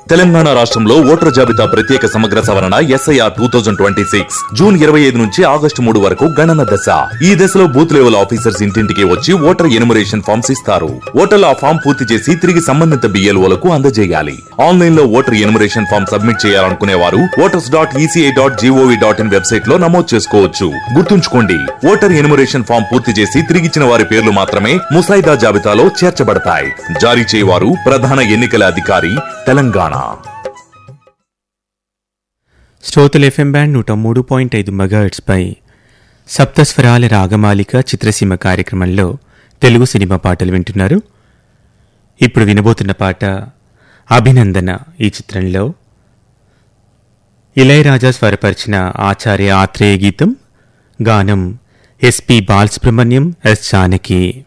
తెలంగాణ రాష్ట్రంలో ఓటర్ జాబితా ప్రత్యేక సమగ్ర సవరణ SIR 2026 జూన్ 25 నుంచి ఆగస్టు 3 వరకు గణన దశ. ఈ దశలో బూత్ లెవెల్ ఆఫీసర్స్ ఇంటింటికి వచ్చి ఓటర్ ఎనుమరేషన్ ఫామ్స్ ఇస్తారు. ఓటర్లు ఆ ఫామ్ పూర్తి చేసి తిరిగి సంబంధిత BLOలకు అందజేయాలి. ఆన్లైన్ లో ఓటర్ ఎనుమరేషన్ ఫామ్ సబ్మిట్ చేయాలనుకునే వారు voters.eci.gov.in వెబ్సైట్ లో నమోదు చేసుకోవచ్చు. గుర్తుంచుకోండి, ఓటర్ ఎనుమరేషన్ ఫామ్ పూర్తి చేసి తిరిగిచ్చిన వారి పేర్లు మాత్రమే ముసాయిదా జాబితాలో చేర్చబడతాయి. జారీ చేయవారు ప్రధాన ఎన్నికల అధికారి, తెలంగాణ. శ్రోతలు FM బ్యాండ్ 103.5 మెగాహెర్ట్జ్ పై సప్తస్వరాల రాగమాలిక చిత్రసీమ కార్యక్రమంలో తెలుగు సినిమా పాటలు వింటున్నారు. ఇప్పుడు వినబోతున్న పాట అభినందన. ఈ చిత్రంలో ఇళయరాజా స్వరపరిచిన ఆచార్య ఆత్రేయ గీతం, గానం SP బాలసుబ్రహ్మణ్యం, S జానకి.